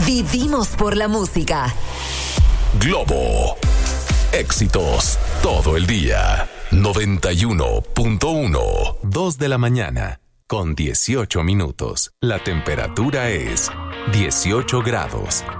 Vivimos por la música. Globo. Éxitos todo el día. 91.1. 2 de la mañana con 18 minutos. La temperatura es 18 grados.